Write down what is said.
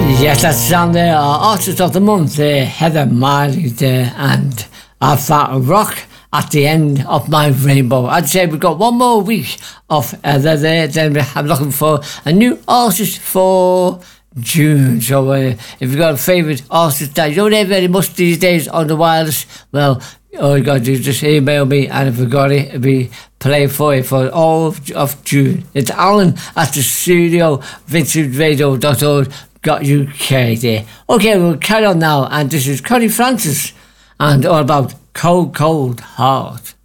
Yes, that's song there, Artist of the Month, Heather Miley there, and I've found rock at the end of my rainbow. I'd say we've got one more week of Heather there, then I'm looking for a new artist for June. So if you've got a favourite artist that you don't hear very much these days on the wireless, well, all you got to do is just email me, and if you got it, it'll be played for you for all of June. It's Alan at the studio, vinceradio.org.uk there. Okay, we'll carry on now, and this is Connie Francis, and all about Cold Cold Heart.